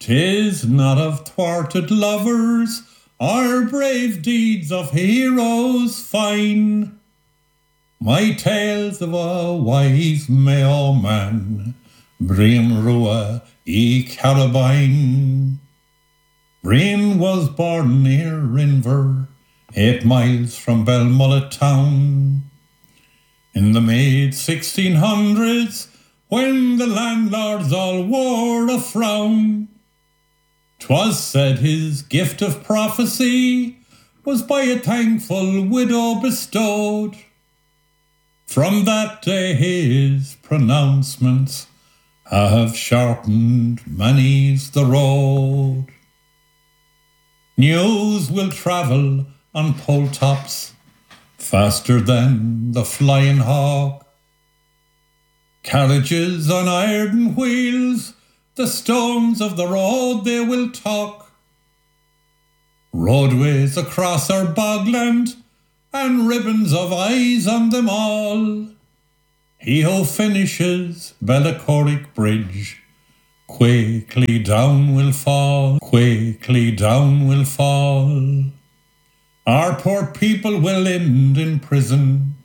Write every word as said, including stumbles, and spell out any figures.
'Tis not of thwarted lovers or brave deeds of heroes fine. My tales of a wise Mayo man, Brian Rua e Carabine. Brian was born near Rinver, eight miles from Belmullet town. In the mid sixteen hundreds, when the landlords all wore a frown, 'twas said his gift of prophecy was by a thankful widow bestowed. From that day his pronouncements have shortened many's the road. News will travel on pole tops faster than the flying hawk. Carriages on iron wheels, the stones of the road they will talk. Roadways across our bogland, and ribbons of eyes on them all. He who finishes Bellacorrick Bridge quickly down will fall, quickly down will fall. Our poor people will end in prison,